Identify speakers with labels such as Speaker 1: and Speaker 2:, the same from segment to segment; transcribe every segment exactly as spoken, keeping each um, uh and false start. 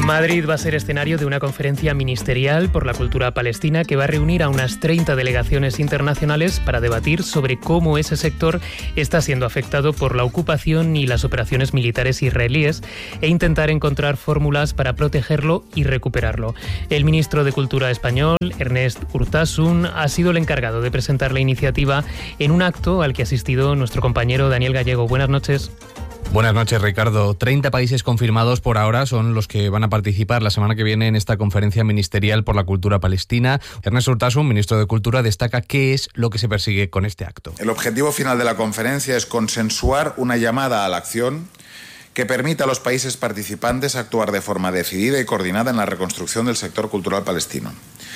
Speaker 1: Madrid va a ser escenario de una conferencia ministerial por la cultura palestina que va a reunir a unas treinta delegaciones internacionales para debatir sobre cómo ese sector está siendo afectado por la ocupación y las operaciones militares israelíes e intentar encontrar fórmulas para protegerlo y recuperarlo. El ministro de Cultura español, Ernest Urtasun, ha sido el encargado de presentar la iniciativa en un acto al que ha asistido nuestro compañero Daniel Gallego. Buenas noches.
Speaker 2: Buenas noches, Ricardo. treinta países confirmados por ahora son los que van a participar la semana que viene en esta conferencia ministerial por la cultura palestina. Ernest Urtasun, ministro de Cultura, destaca qué es lo que se persigue con este acto.
Speaker 3: El objetivo final de la conferencia es consensuar una llamada a la acción que permita a los países participantes actuar de forma decidida y coordinada en la reconstrucción del sector cultural palestino.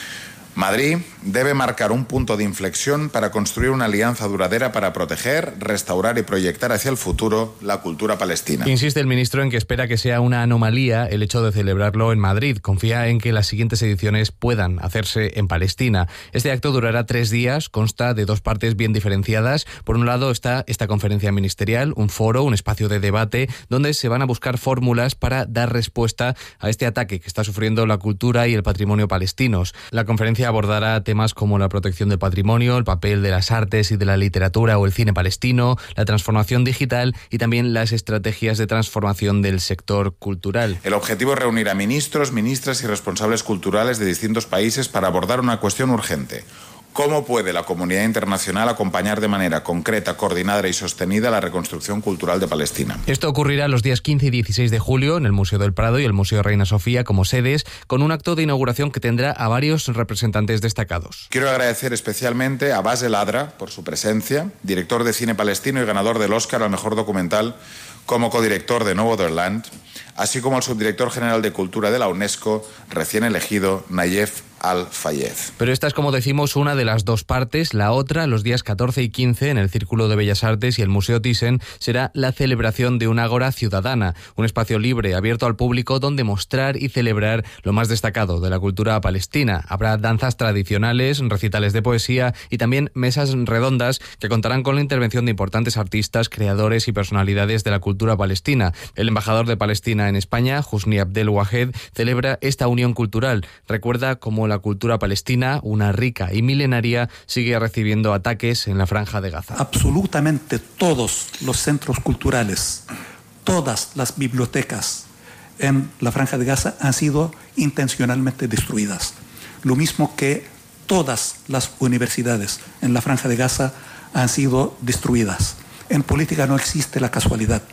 Speaker 3: Madrid debe marcar un punto de inflexión para construir una alianza duradera para proteger, restaurar y proyectar hacia el futuro la cultura palestina.
Speaker 2: Insiste el ministro en que espera que sea una anomalía el hecho de celebrarlo en Madrid. Confía en que las siguientes ediciones puedan hacerse en Palestina. Este acto durará tres días, consta de dos partes bien diferenciadas. Por un lado está esta conferencia ministerial, un foro, un espacio de debate, donde se van a buscar fórmulas para dar respuesta a este ataque que está sufriendo la cultura y el patrimonio palestinos. La conferencia abordará temas como la protección del patrimonio, el papel de las artes y de la literatura o el cine palestino, la transformación digital y también las estrategias de transformación del sector cultural.
Speaker 3: El objetivo es reunir a ministros, ministras y responsables culturales de distintos países para abordar una cuestión urgente. ¿Cómo puede la comunidad internacional acompañar de manera concreta, coordinada y sostenida la reconstrucción cultural de Palestina?
Speaker 2: Esto ocurrirá los días quince y dieciséis de julio en el Museo del Prado y el Museo Reina Sofía como sedes, con un acto de inauguración que tendrá a varios representantes destacados.
Speaker 3: Quiero agradecer especialmente a Basel Adra por su presencia, director de cine palestino y ganador del Oscar al mejor documental como codirector de Novaderland, así como al subdirector general de Cultura de la UNESCO, recién elegido, Nayef Al-Fayed.
Speaker 2: Pero esta es, como decimos, una de las dos partes. La otra, los días catorce y quince, en el Círculo de Bellas Artes y el Museo Thyssen, será la celebración de un ágora ciudadana, un espacio libre, abierto al público, donde mostrar y celebrar lo más destacado de la cultura palestina. Habrá danzas tradicionales, recitales de poesía y también mesas redondas que contarán con la intervención de importantes artistas, creadores y personalidades de la cultura palestina. El embajador de Palestina en España, Husni Abdel Wahed, celebra esta unión cultural. Recuerda cómo la cultura palestina, una rica y milenaria, sigue recibiendo ataques en la Franja de Gaza.
Speaker 4: Absolutamente todos los centros culturales, todas las bibliotecas en la Franja de Gaza han sido intencionalmente destruidas. Lo mismo que todas las universidades en la Franja de Gaza han sido destruidas. En política no existe la casualidad.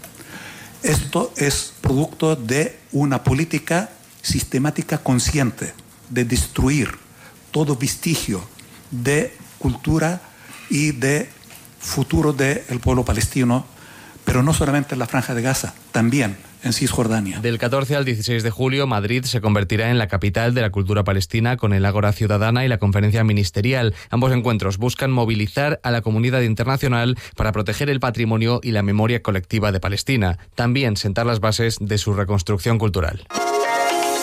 Speaker 4: Esto es producto de una política sistemática consciente de destruir todo vestigio de cultura y de futuro del pueblo palestino, pero no solamente en la Franja de Gaza, también en Cisjordania.
Speaker 2: Del catorce al dieciséis de julio, Madrid se convertirá en la capital de la cultura palestina con el Ágora Ciudadana y la conferencia ministerial. Ambos encuentros buscan movilizar a la comunidad internacional para proteger el patrimonio y la memoria colectiva de Palestina. También sentar las bases de su reconstrucción cultural.